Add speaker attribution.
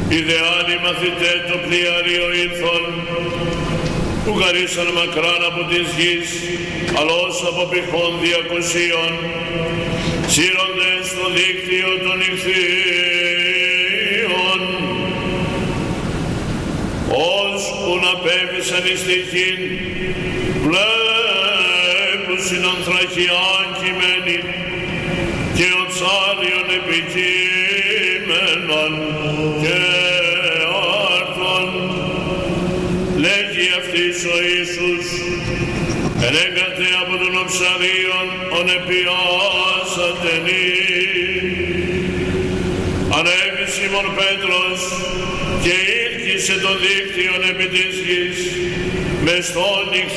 Speaker 1: Ιδεάλοι μαθητέ το πλοιάριο ήλθον, που χαρίσαν μακράν από της γης, αλλώς από πηχών διακοσίων, σύροντες στο δίκτυο των ηχθείων, ως που να πέφυσαν εις τη γην, βλέπουσιν ανθρακιάν κειμένη, και ο ψάριον επικείμενον και άρθον. Λέγει αυτής ο Ιησούς, ενέγκατε από τον οψαρίον ον επιάσατενη. Ανέβη Σίμων Πέτρος και ήρκησε το δίκτυον επί της γης, μες στον